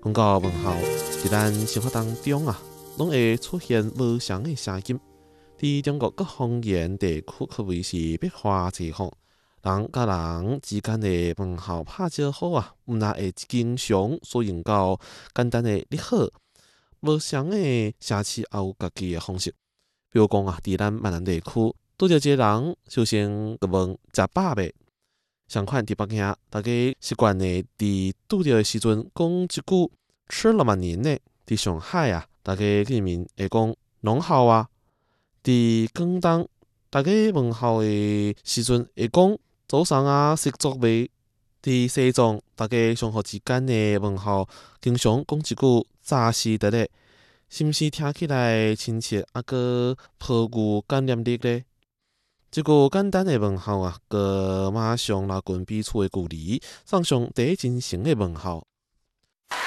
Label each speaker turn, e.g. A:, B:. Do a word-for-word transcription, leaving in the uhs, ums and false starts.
A: 很多问候伫咱生活当中啊，拢会出现无常的声音。伫中国各方言地区可谓是百花齐放，人甲人之间的问候拍招呼啊，毋但会经常所用到简单的你好，无常的声词也有家己的方式。比如讲啊，伫咱闽南地区，拄着一个人，首先就问食饱未？相反，伫北京，大家习惯的伫拄着的时阵讲一句吃了吗您呢？伫上海啊，大家见面会讲侬好啊。伫广东，大家问候的时阵会讲早上啊，食足未？伫西藏，大家相互之间的问候，经常讲一句早时得咧，是毋是听起来亲切啊？个颇具感染力咧？一句简单的问候啊，个马上拉近彼此的距离，送上第一真诚的问候，